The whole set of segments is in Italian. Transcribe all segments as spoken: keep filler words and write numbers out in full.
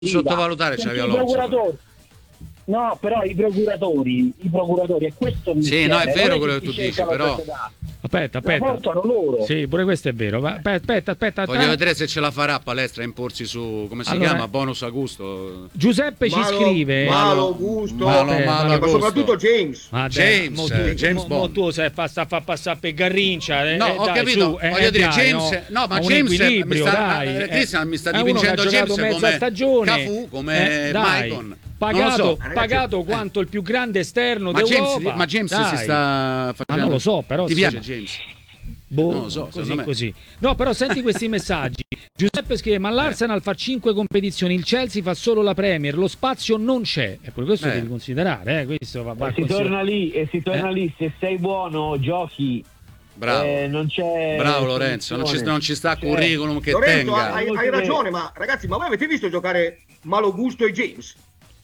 sottovalutare, c'aveva l'Orso. No, però i procuratori, i procuratori, e questo mi Sì, no, è vero quello che tu dici, però aspetta, aspetta. Loro. Sì, pure questo è vero. Aspetta, aspetta. Voglio vedere se ce la farà Palestra a imporsi su, come si allora, chiama, bonus Augusto. Giuseppe malo, ci scrive Malo Augusto, malo, malo, ma soprattutto James. Ah, James, mo, eh, James mo, Bond. Mo tu sei fa sta fa passare per Garrincia, eh, no, eh, ho dai, capito, su, eh, voglio eh, dire dai, James, no, no, ma un James mi sta, dai, eh, Cristian mi sta dipingendo James come stagione. Cafu, come eh, dai. Maicon. Pagato, so. pagato eh. quanto il più grande esterno ma d'Europa. James, ma James dai. si sta facendo. Ma non lo so, però ti sì. piace James? Boh, non lo so, così, me. così. No, però senti questi messaggi. Giuseppe scrive: ma l'Arsenal eh. fa cinque competizioni, il Chelsea fa solo la Premier, lo spazio non c'è. E poi questo eh. devi considerare, eh. Questo va, va e si torna lì, e si torna eh. lì, se sei buono, giochi. Bravo, eh, non c'è bravo Lorenzo, non ci, non ci sta cioè, curriculum che Lorenzo, tenga. Hai, hai ragione, ma ragazzi, ma voi avete visto giocare Malo Gusto e James?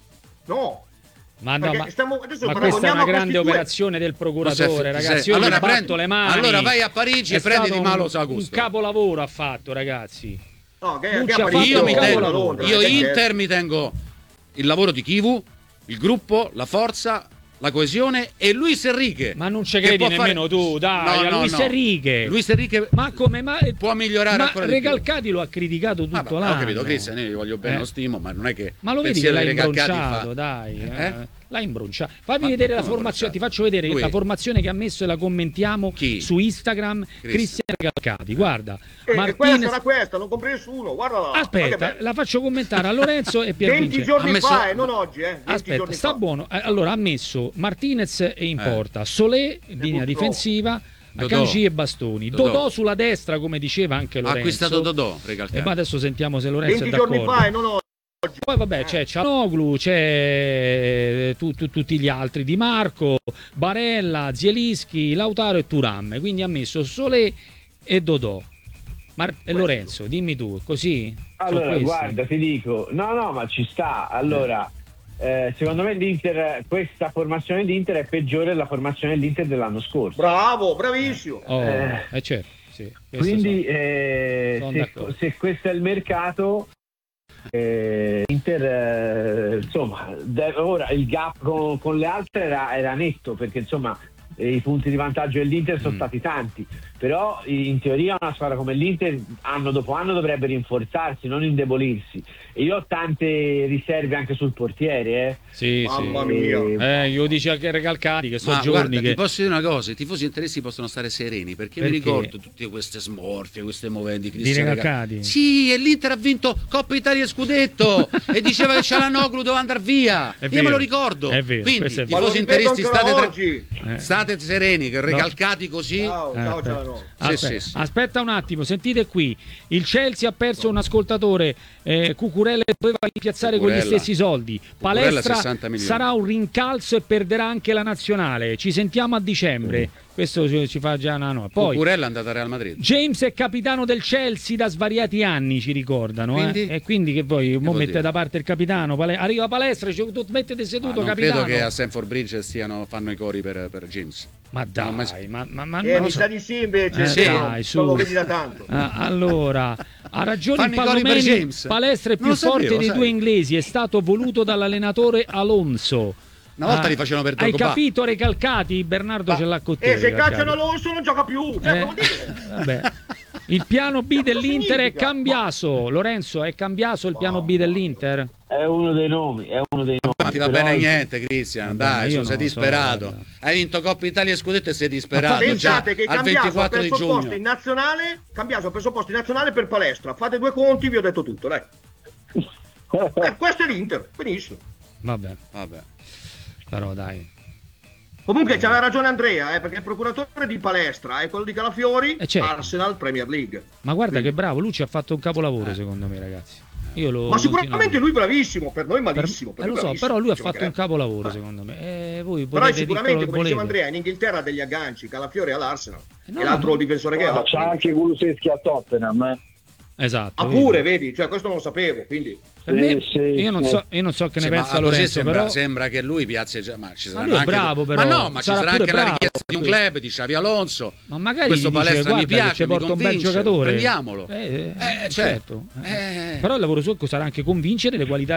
No. Ma, no, ma, stiamo, ma questa è una grande operazione del procuratore, ragazzi. Io allora, prendo le mani. Allora vai a Parigi e prendi di Malo Augusto. Un capolavoro ha fatto, ragazzi. No, che, che fatto io mi tengo, Londra, io Inter mi tengo il lavoro di Chivu, il gruppo, la forza, la coesione e Luis Enrique. Ma non ci credi nemmeno fare... tu, dai, no, no, Luis no. Enrique. Luis Enrique ma come ma può migliorare ma ancora Recalcati lo ha criticato tutto ah, l'anno. Ho capito, Cristian, io voglio bene, eh. lo stimo, ma non è che ma lo vedi che l'hai imbronciato, fa... dai. Eh? Eh? L'ha imbronciato. Fammi ma vedere la formazione, ti faccio vedere Lui. la formazione che ha messo e la commentiamo Chi? su Instagram. Cristian Recalcati, guarda. E, Martinez... e quella sarà questa, non compri nessuno, guardala. Aspetta, la faccio commentare a Lorenzo e Pierluigi. venti giorni messo... fa, e eh, non oggi, eh. Aspetta, sta fa. buono. Allora ha messo Martinez in porta, eh. Solé in linea difensiva, Akanji e Bastoni, Dodò. Dodò sulla destra, come diceva anche Lorenzo. Ha acquistato Dodò, Recalcati. E ma adesso sentiamo se Lorenzo venti è d'accordo. giorni fa e non oggi. Poi vabbè c'è Cianoglu, c'è tu, tu, tutti gli altri, Di Marco, Barella, Zielinski, Lautaro e Thuram, quindi ha messo Solé e Dodò. Mar- e Lorenzo, dimmi tu, così? Allora guarda, ti dico, no no ma ci sta, allora eh, secondo me l'Inter, questa formazione d'Inter è peggiore della formazione dell'Inter dell'anno scorso. Bravo, bravissimo. Oh, eh, eh certo, sì, quindi sono, eh, sono se, se questo è il mercato, Eh, Inter eh, insomma de- ora il gap con, con le altre era, era netto, perché insomma eh, i punti di vantaggio dell'Inter sono mm. stati tanti, però in teoria una squadra come l'Inter anno dopo anno dovrebbe rinforzarsi, non indebolirsi, e io ho tante riserve anche sul portiere, eh. Sì, mamma sì. mia, eh, io dice anche Recalcati che sono Ma giorni guarda, che ti posso dire una cosa, i tifosi interessi possono stare sereni, perché, perché? mi ricordo tutte queste smorfie, queste moventi di Recalcati. Sì, e l'Inter ha vinto Coppa Italia e Scudetto e diceva che Cialanoglu doveva andare via, è io vero, me lo ricordo, è vero, quindi è tifosi interisti state, tra... eh. state sereni, che Recalcati così. Ciao, eh, ciao, ciao, no. sì, aspetta, sì, sì. aspetta un attimo, sentite qui, il Chelsea ha perso un ascoltatore, eh, Cucurella doveva rimpiazzare con gli stessi soldi, Palestra sarà un rincalzo e perderà anche la nazionale, ci sentiamo a dicembre. Mm. Questo ci, ci fa già una no. Poi Cucurella è andato a Real Madrid. James è capitano del Chelsea da svariati anni, ci ricordano, quindi? Eh? E quindi che voi che mo mette dire? da parte il capitano, Pale- arriva Palestra, cioè, tu mettete seduto, ah, non capitano. credo che a Stanford Bridge stiano, fanno i cori per, per James. Ma dai, mai... ma, ma, ma eh, non mi so. sa di sì invece, eh, sì, dai, su. non lo vedi da tanto. Ah, allora, ha ragione il Fanno i cori per Palomeni, James. Palestra è più Non lo forte sapevo, dei sai. due inglesi, è stato voluto dall'allenatore Alonso. Una volta ah, li facevano per Hai Drogba. capito, Recalcati? Bernardo Ma, ce l'ha con te. E se Recalcati. cacciano Alonso non gioca più, cioè, Eh, come dire? vabbè. Il piano B dell'Inter è significa? cambiato. Lorenzo, è cambiato il piano B dell'Inter? è uno dei nomi, è uno dei nomi. Ma ti va però... bene niente, Cristian, dai, io su, sei non so, disperato. guarda. Hai vinto Coppa Italia e Scudetto e sei disperato. Pensate già che al Cambiaso ha ventiquattro di perso posto giugno. in nazionale, Cambiaso ha perso posto in nazionale per Palestra. Fate due conti, vi ho detto tutto, dai. Eh, questo è l'Inter, benissimo. Vabbè, Vabbè. però dai. Comunque c'aveva ragione Andrea, eh, perché il procuratore di Palestra è quello di Calafiori, Eh, certo. Arsenal Premier League. Ma guarda Quindi... che bravo, lui ci ha fatto un capolavoro Eh. secondo me, ragazzi. Io lo Ma sicuramente continuo. lui bravissimo, per noi malissimo. Per, Per eh, noi lo so, bravissimo, però lui ha ci fatto un mancherebbe. capolavoro Eh. secondo me. E voi Però potete sicuramente, dire come diceva volete. Andrea, in Inghilterra ha degli agganci, Calafiori all'Arsenal No, e l'altro no. difensore che ha. C'ha anche Kulusevski a Tottenham, eh. Esatto. Ah, pure, vedi, cioè questo non lo sapevo, quindi... Per me, io, non so, io non so che ne sì, pensa Lorenzo, sembra, però... sembra che lui piazza, ma ci saranno ma anche bravo, però. Ma no, ma ci sarà anche bravo. la richiesta di un club di Xavi Alonso. Ma magari questo dice, Palestra mi piace, mi porta un bel giocatore. Prendiamolo. Eh, eh, certo. Eh. Però il lavoro suo sarà anche convincere le qualità